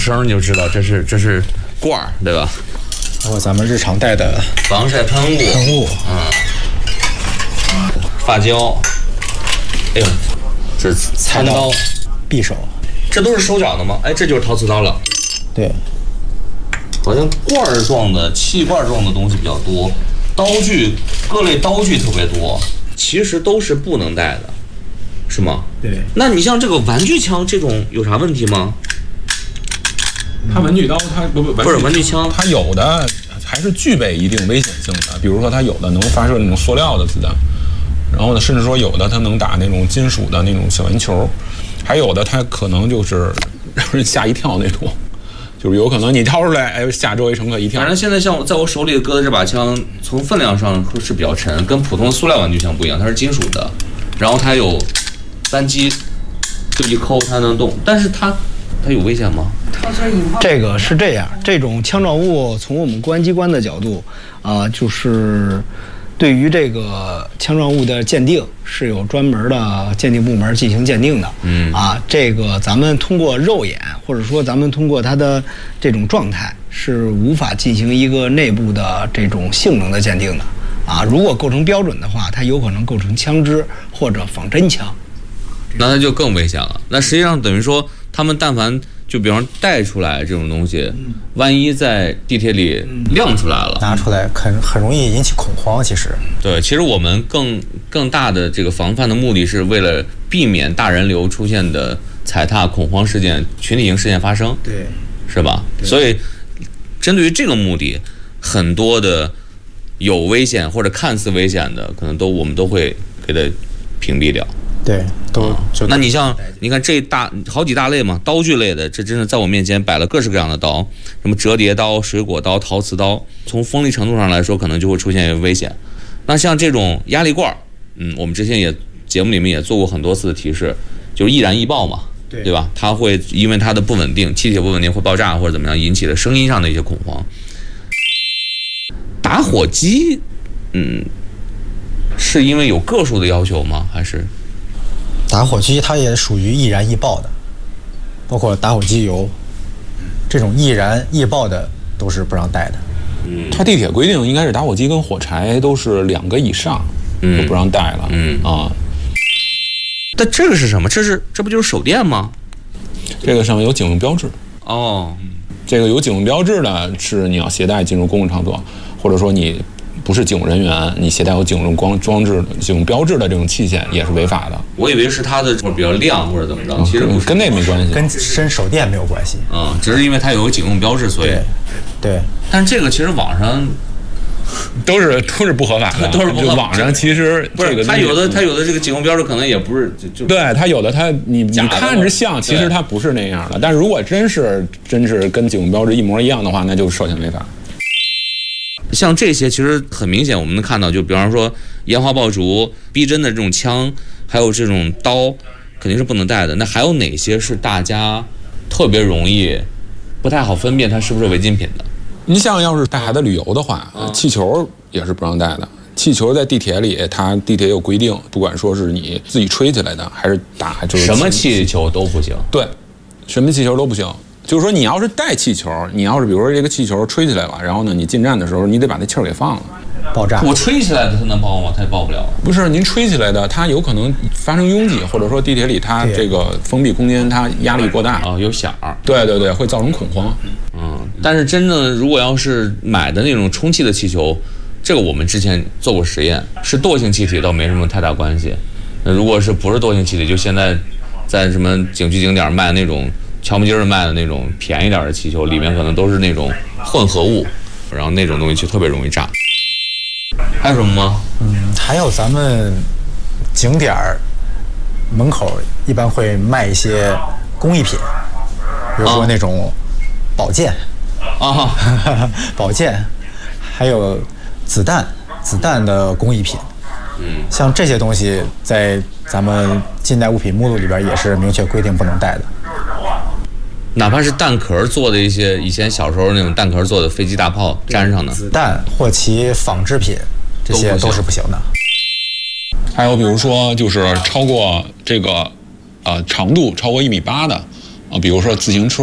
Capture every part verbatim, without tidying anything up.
声就知道这是这是罐儿，对吧？ 包括咱们日常带的防晒喷雾， 喷雾， 嗯，发胶，哎呦，这是餐刀、 匕首， 这都是手脚的吗？哎，这就是陶瓷刀了。 对， 好像罐儿状的、气罐状的东西比较多，刀具各类刀具特别多，其实都是不能带的，是吗？ 对。 那你像这个玩具枪这种有啥问题吗？ 它文具刀，它不不不是文具枪， 它有的还是具备一定危险性的，比如说它有的能发射那种塑料的子弹，然后呢，甚至说有的它能打那种金属的那种小圆球，还有的它可能就是让人吓一跳那种，就是有可能你掏出来，哎，吓周围乘客一跳。 反正现在像我在我手里搁的这把枪，从分量上是比较沉，跟普通的塑料玩具枪不一样，它是金属的，然后它有扳机，就一抠它能动，但是它它有危险吗？ 这个是这样，这种枪状物从我们公安机关的角度，啊、呃，就是对于这个枪状物的鉴定是有专门的鉴定部门进行鉴定的。嗯啊，这个咱们通过肉眼或者说咱们通过它的这种状态是无法进行一个内部的这种性能的鉴定的。啊，如果构成标准的话，它有可能构成枪支或者仿真枪。 那它就更危险了。那实际上等于说，他们但凡就比方带出来这种东西，万一在地铁里亮出来了， 拿出来很很容易引起恐慌。其实， 对，其实我们更更大的这个防范的目的是为了避免大人流出现的踩踏恐慌事件、群体性事件发生， 对， 是吧？所以，针对于这个目的，很多的有危险或者看似危险的，可能都我们都会给它屏蔽掉。 对，都就、 啊、那你像你看这大好几大类嘛，刀具类的，这真是在我面前摆了各式各样的刀，什么折叠刀、水果刀、陶瓷刀，从锋利程度上来说，可能就会出现危险。那像这种压力罐，嗯，我们之前也节目里面也做过很多次的提示，就是易燃易爆嘛，对对吧？它会因为它的不稳定，气体不稳定会爆炸或者怎么样，引起了声音上的一些恐慌。打火机，嗯，是因为有个数的要求吗？还是？ 打火机它也属于易燃易爆的，包括打火机油，这种易燃易爆的都是不让带的。 嗯，它地铁规定应该是打火机跟火柴都是两个以上，嗯，就不让带了。嗯啊， 但这个是什么？这是这不就是手电吗？ 这个上面有警用标志。 哦， 这个有警用标志的是你要携带进入公共场所，或者说你不是警务人员，你携带有警用光装置、警用标志的这种器械也是违法的。 我以为是它的比较亮或者怎么着，其实不是， 跟那没关系， 跟伸手电没有关系。 嗯，只是因为它有个警用标志，所以对。对。 但这个其实网上都是都是不合法的， 都是不合法。 网上其实不是它有的，它有的这个警用标志可能也不是就就对它有的它你你看着像，其实它不是那样的。但是如果真是真是跟警用标志一模一样的话，那就是涉嫌违法。 像这些其实很明显，我们能看到，就比方说烟花爆竹、逼真的这种枪，还有这种刀，肯定是不能带的。那还有哪些是大家特别容易不太好分辨它是不是违禁品的？ 你像要是带孩子旅游的话，嗯、气球也是不让带的。气球在地铁里，它地铁有规定，不管说是你自己吹起来的，还是打，就是什么气球都不行。 对，什么气球都不行。就是说，你要是带气球，你要是比如说这个气球吹起来了，然后呢，你进站的时候，你得把那气儿给放了， 爆炸。 我吹起来的它能爆吗？它也爆不了。 不是，您吹起来的，它有可能发生拥挤，或者说地铁里它这个封闭空间它压力过大啊、哦，有响。 对对对，会造成恐慌。 嗯，但是真正如果要是买的那种充气的气球，这个我们之前做过实验，是惰性气体倒没什么太大关系。那如果是不是惰性气体，就现在在什么景区景点卖那种。乔木筋儿卖的那种便宜点的气球，里面可能都是那种混合物，然后那种东西就特别容易炸。还有什么吗？ 嗯，还有咱们景点儿门口一般会卖一些工艺品，比如说那种宝剑啊， 宝剑，还有子弹，子弹的工艺品。嗯，像这些东西在咱们禁带物品目录里边也是明确规定不能带的。 哪怕是弹壳做的一些，以前小时候那种弹壳做的飞机大炮粘上的子弹或其仿制品，这些都是不行的。 还有比如说，就是超过这个呃长度超过一米八的啊，比如说自行车、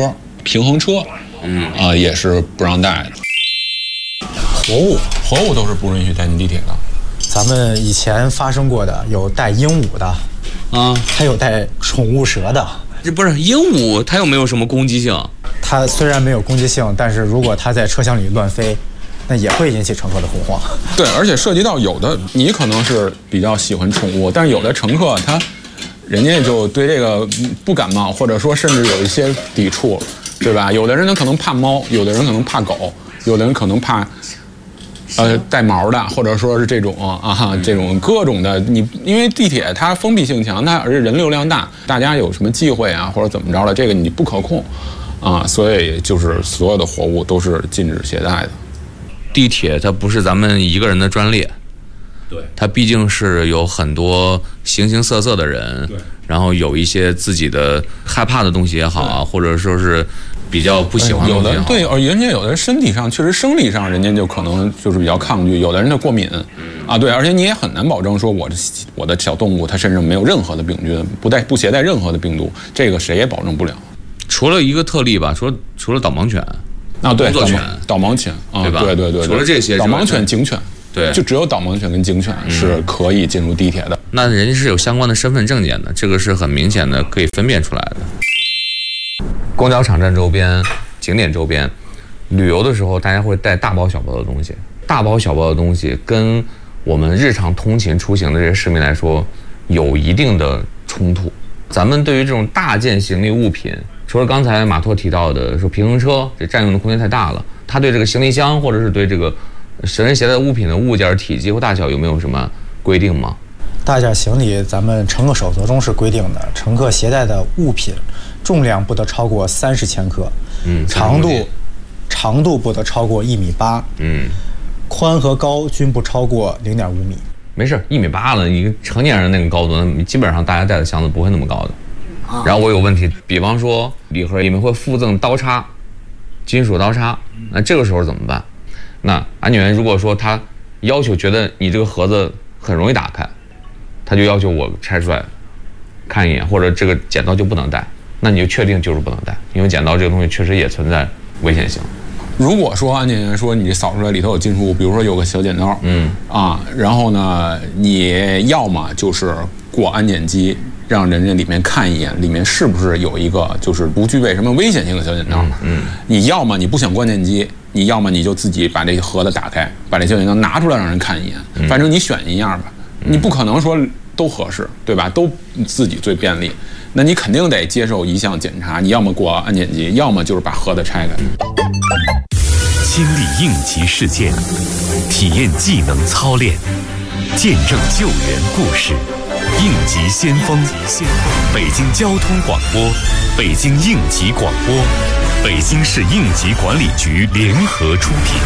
平衡车，嗯啊、呃、也是不让带的。活物，活物都是不允许带进地铁的。 咱们以前发生过的有带鹦鹉的，啊，还有带宠物蛇的。 这不是鹦鹉，它有没有什么攻击性？ 它虽然没有攻击性，但是如果它在车厢里乱飞，那也会引起乘客的恐慌。 对，而且涉及到有的你可能是比较喜欢宠物，但是有的乘客他，人家就对这个不感冒，或者说甚至有一些抵触，对吧？有的人呢可能怕猫，有的人可能怕狗，有的人可能怕。呃，带毛的，或者说是这种啊，这种各种的，你因为地铁它封闭性强，它而且人流量大，大家有什么忌讳啊，或者怎么着的，这个你不可控啊，所以就是所有的活物都是禁止携带的。 地铁它不是咱们一个人的专利，对，它毕竟是有很多形形色色的人，对，然后有一些自己的害怕的东西也好啊，或者说是。比较不喜欢的有的对，而人家有的身体上确实生理上，人家就可能就是比较抗拒，有的人就过敏，啊，对，而且你也很难保证说我的我的小动物它身上没有任何的病菌，不带不携带任何的病毒，这个谁也保证不了。 除了一个特例吧，除了除了导盲犬， 啊，对， 工作犬、 导盲犬，啊， 对吧？ 对对对， 除了这些， 导盲犬、警犬， 对， 就只有导盲犬跟警犬是可以进入地铁的。 嗯、那人家是有相关的身份证件的，这个是很明显的，可以分辨出来的。公交场站周边。景点周边，旅游的时候，大家会带大包小包的东西。大包小包的东西跟我们日常通勤出行的这些市民来说，有一定的冲突。咱们对于这种大件行李物品，除了刚才马拓提到的说平衡车这占用的空间太大了，他对这个行李箱或者是对这个人携带物品的物件体积或大小有没有什么规定吗？ 大件行李，咱们乘客守则中是规定的，乘客携带的物品重量不得超过三十千克，嗯，长度长度不得超过一米八，嗯，宽和高均不超过零点五米。 没事，一米八了，你成年人那个高度，那基本上大家带的箱子不会那么高的。然后我有个问题，比方说礼盒里面会附赠刀叉，金属刀叉，那这个时候怎么办？那安检员如果说他要求觉得你这个盒子很容易打开，他就要求我拆出来看一眼，或者这个剪刀就不能带，那你就确定就是不能带，因为剪刀这个东西确实也存在危险性。 如果说安检员说你扫出来里头有金属物，比如说有个小剪刀，嗯啊，然后呢，你要么就是过安检机，让人家里面看一眼，里面是不是有一个就是不具备什么危险性的小剪刀，嗯，嗯你要么你不想过安检机，你要么你就自己把这个盒子打开，把这小剪刀拿出来让人看一眼，嗯、反正你选一样吧。你不可能说都合适，对吧？都自己最便利，那你肯定得接受一项检查，你要么过安检机，要么就是把盒子拆开。 亲历应急事件，体验技能操练，见证救援故事，应急先锋。北京交通广播，北京应急广播，北京市应急管理局联合出品。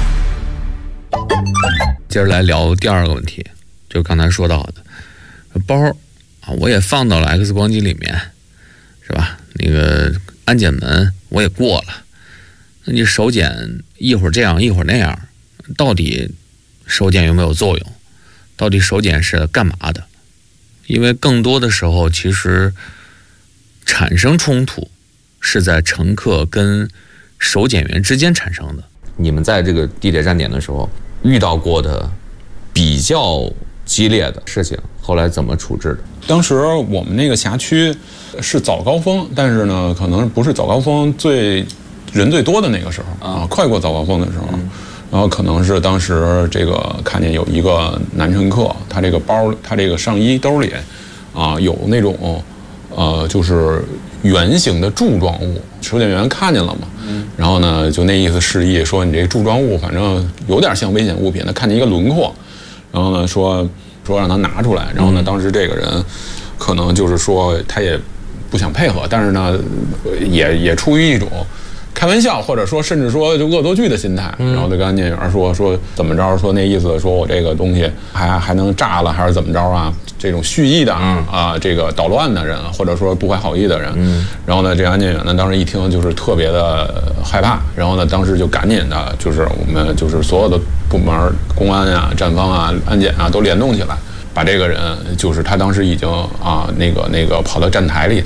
接着来聊第二个问题。就刚才说到的包啊，我也放到了 X 光机里面，是吧？那个安检门我也过了，那你手检一会儿这样一会儿那样，到底手检有没有作用？到底手检是干嘛的？因为更多的时候，其实产生冲突是在乘客跟手检员之间产生的。你们在这个地铁站点的时候遇到过的比较激烈的事情，后来怎么处置的？ 当时我们那个辖区是早高峰，但是呢，可能不是早高峰最人最多的那个时候啊，快过早高峰的时候，嗯、然后可能是当时这个看见有一个男乘客，他这个包，他这个上衣兜里啊有那种呃就是圆形的柱状物，手检员看见了嘛，嗯、然后呢就那意思示意说你这柱状物反正有点像危险物品，他看见一个轮廓。然后呢，说说让他拿出来。然后呢，当时这个人可能就是说他也不想配合，但是呢，也也出于一种开玩笑，或者说甚至说就恶作剧的心态。然后就跟安检员说说怎么着，说那意思说我这个东西还还能炸了，还是怎么着啊？这种蓄意的啊、呃，这个捣乱的人，或者说不怀好意的人。嗯、然后呢，这个安检员呢，当时一听就是特别的害怕，然后呢，当时就赶紧的，就是我们就是所有的部门，公安啊、站方啊、安检啊都联动起来，把这个人就是他当时已经啊那个那个跑到站台里去了，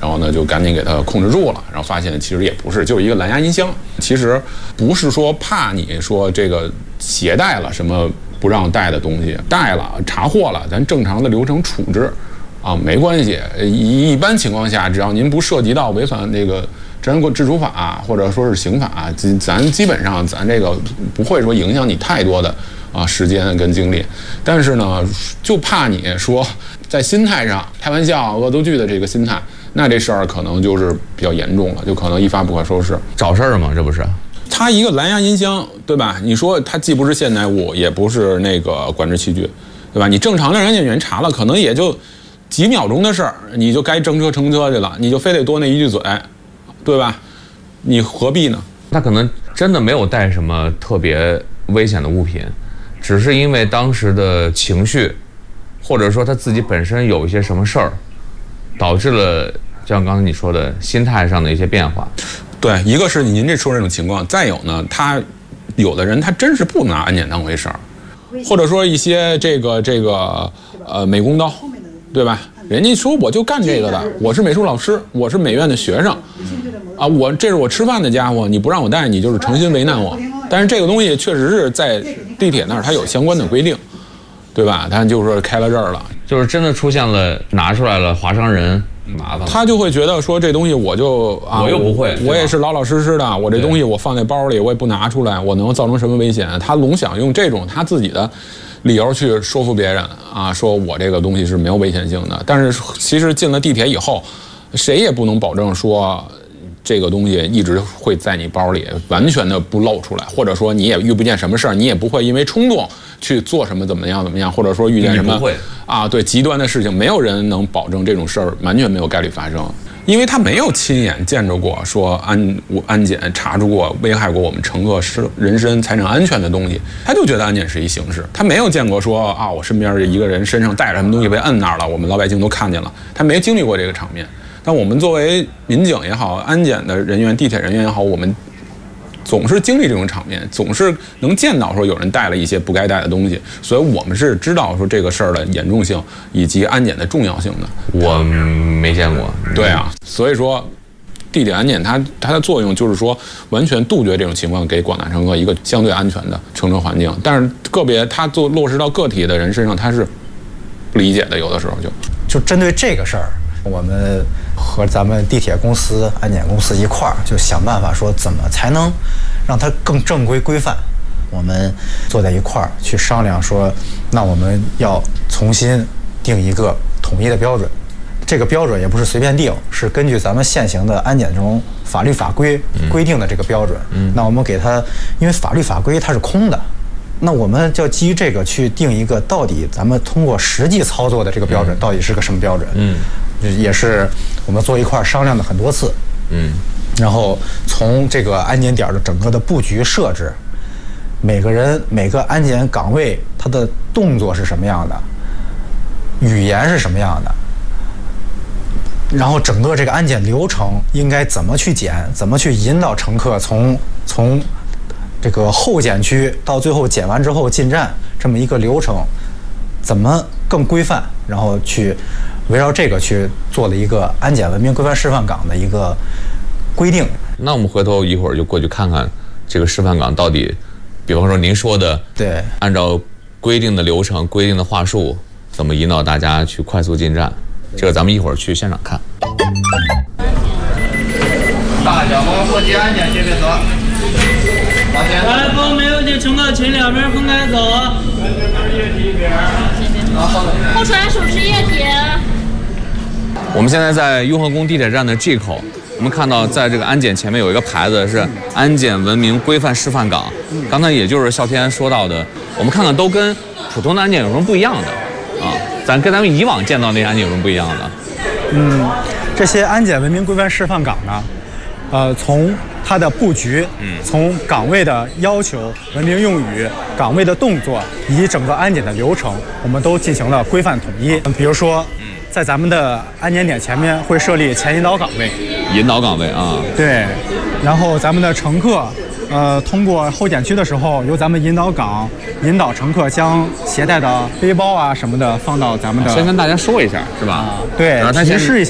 然后呢就赶紧给它控制住了，然后发现其实也不是，就是一个蓝牙音箱。其实不是说怕你说这个携带了什么不让带的东西，带了查获了，咱正常的流程处置啊，没关系。一一般情况下，只要您不涉及到违反这个治安治处法或者说是刑法，咱基本上咱这个不会说影响你太多的啊时间跟精力。但是呢，就怕你说在心态上开玩笑、恶作剧的这个心态，那这事儿可能就是比较严重了，就可能一发不可收拾， 找事儿嘛，这不是？ 它一个蓝牙音箱，对吧？你说它既不是现代物，也不是那个管制器具，对吧？你正常的人家员查了，可能也就几秒钟的事儿，你就该乘车乘车去了，你就非得多那一句嘴，对吧？你何必呢？ 他可能真的没有带什么特别危险的物品，只是因为当时的情绪，或者说他自己本身有一些什么事儿，导致了像刚才你说的心态上的一些变化。 对，一个是您这说这种情况，再有呢，他有的人他真是不拿安检当回事儿，或者说一些这个这个呃美工刀，对吧？人家说我就干这个的，我是美术老师，我是美院的学生，啊，我这是我吃饭的家伙，你不让我带，你就是诚心为难我。但是这个东西确实是在地铁那儿，它有相关的规定，对吧？他就是说开了这儿了， 就是真的出现了拿出来了划伤人。麻烦， 他就会觉得说这东西我就啊， 我又不会， 我也是老老实实的，我这东西我放在包里，我也不拿出来，我能造成什么危险？他总想用这种他自己的理由去说服别人啊，说我这个东西是没有危险性的。但是其实进了地铁以后，谁也不能保证说这个东西一直会在你包里完全的不露出来，或者说你也遇不见什么事儿，你也不会因为冲动去做什么怎么样怎么样，或者说遇见什么啊对极端的事情，没有人能保证这种事儿完全没有概率发生，因为他没有亲眼见着过说安安检查出过危害过我们乘客是人身财产安全的东西，他就觉得安检是一形式，他没有见过说啊我身边一个人身上带着什么东西被摁那儿了，我们老百姓都看见了，他没经历过这个场面。但我们作为民警也好，安检的人员、地铁人员也好，我们总是经历这种场面，总是能见到说有人带了一些不该带的东西，所以我们是知道说这个事儿的严重性以及安检的重要性的。 我没见过。 对啊，所以说地铁安检它它的作用就是说完全杜绝这种情况，给广大乘客一个相对安全的乘车环境。但是个别它做落实到个体的人身上，它是不理解的，有的时候就就针对这个事儿。我们和咱们地铁公司、安检公司一块儿，就想办法说怎么才能让它更正规规范。我们坐在一块儿去商量说，那我们要重新定一个统一的标准。这个标准也不是随便定，是根据咱们现行的安检这种法律法规规定的这个标准。嗯、那我们给它，因为法律法规它是空的。那我们就基于这个去定一个，到底咱们通过实际操作的这个标准到底是个什么标准？嗯，也是我们坐一块儿商量了很多次。嗯，然后从这个安检点的整个的布局设置，每个人每个安检岗位它的动作是什么样的，语言是什么样的，然后整个这个安检流程应该怎么去检，怎么去引导乘客从从。这个后检区到最后检完之后进站这么一个流程，怎么更规范？然后去围绕这个去做了一个安检文明规范示范岗的一个规定。 那我们回头一会儿就过去看看这个示范岗到底，比方说您说的， 对，按照规定的流程、规定的话术，怎么引导大家去快速进站？这个咱们一会儿去现场看。 大小包过街安检区别走。 来风没有请乘客请两边分开走。 后传手持液体。 我们现在在雍和宫地铁站的 G 口，我们看到在这个安检前面有一个牌子是安检文明规范示范岗。刚才也就是啸天说到的，我们看看都跟普通的安检有什么不一样的啊？咱跟咱们以往见到那些安检有什么不一样的？ 嗯，这些安检文明规范示范岗呢，呃，从它的布局，嗯，从岗位的要求、文明用语、岗位的动作以及整个安检的流程，我们都进行了规范统一。比如说，在咱们的安检点前面会设立前引导岗位， 引导岗位啊， 对。然后咱们的乘客，呃，通过后检区的时候，由咱们引导岗引导乘客将携带的背包啊什么的放到咱们的。 先跟大家说一下，是吧？ 啊、对，提示一下。